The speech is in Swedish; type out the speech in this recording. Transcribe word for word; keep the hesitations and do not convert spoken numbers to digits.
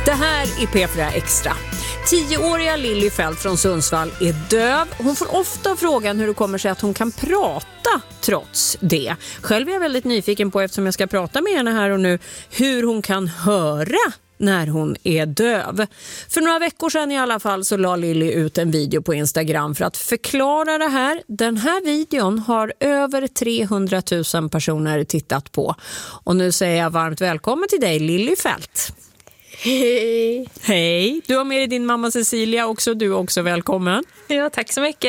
Det här är P fyra Extra. Tioåriga Lily Fält från Sundsvall är döv. Hon får ofta frågan hur det kommer sig att hon kan prata trots det. Själv är jag väldigt nyfiken på, eftersom jag ska prata med henne här och nu, hur hon kan höra när hon är döv. För några veckor sedan i alla fall så la Lily ut en video på Instagram för att förklara det här. Den här videon har över trehundratusen personer tittat på. Och nu säger jag varmt välkommen till dig, Lily Fält. Hej! Hej! Du har med dig din mamma Cecilia också. Du är också välkommen. Ja, tack så mycket.